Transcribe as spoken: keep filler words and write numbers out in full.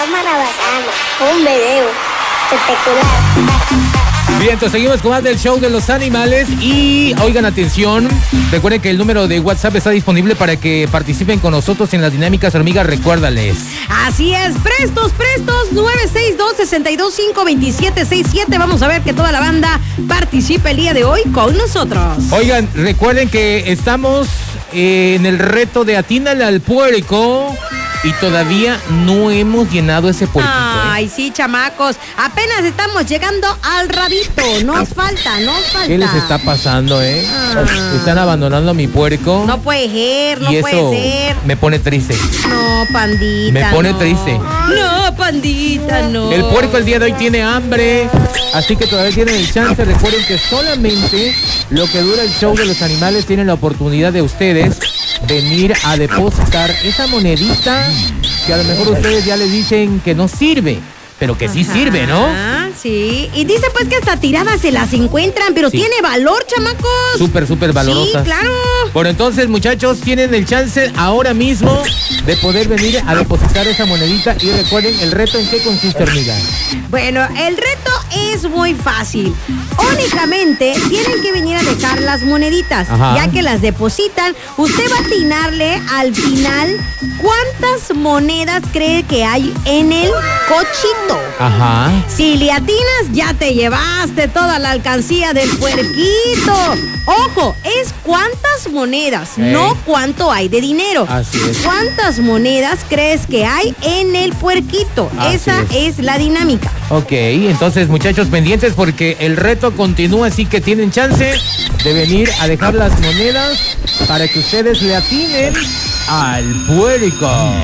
cámara bacana, un video espectacular. Bien, entonces seguimos con más del show de los animales y oigan atención, recuerden que el número de WhatsApp está disponible para que participen con nosotros en las dinámicas hormigas, recuérdales. Así es, prestos, prestos, nueve seis dos, seis dos cinco, dos siete seis siete. Vamos a ver que toda la banda participe el día de hoy con nosotros. Oigan, recuerden que estamos eh, en el reto de atínale al puerco. Y todavía no hemos llenado ese puerquito. Ay, ¿eh? sí, chamacos. Apenas estamos llegando al rabito. Nos falta, nos falta. ¿Qué les está pasando, eh? Ah. Están abandonando a mi puerco. No puede ser, no y eso puede ser. me pone triste. No, pandita. Me pone no. triste. No, pandita, no. El puerco el día de hoy tiene hambre. Así que todavía tienen el chance. Recuerden que solamente lo que dura el show de los animales tienen la oportunidad de ustedes venir a depositar esa monedita que a lo mejor ustedes ya les dicen que no sirve, pero que sí Ajá, sirve, ¿no? Sí, y dice pues que hasta tiradas se las encuentran, pero Sí. tiene valor, chamacos. Súper, súper valorosas. Sí, claro. Bueno, entonces, muchachos, tienen el chance ahora mismo de poder venir a depositar esa monedita. Y recuerden, ¿el reto en qué consiste, hormiga? Bueno, el reto es muy fácil. Únicamente tienen que venir a dejar las moneditas. Ajá. Ya que las depositan, usted va a atinarle al final cuántas monedas cree que hay en el cochito. Ajá. Si le atinas, ya te llevaste toda la alcancía del puerquito. Ojo, es cuántas monedas, Eh. no cuánto hay de dinero. Así es. ¿Cuántas monedas crees que hay en el puerquito? Así Esa es. es la dinámica. Ok, entonces, muchachos, pendientes porque el reto continúa, así que tienen chance de venir a dejar las monedas para que ustedes le atinen al puerco.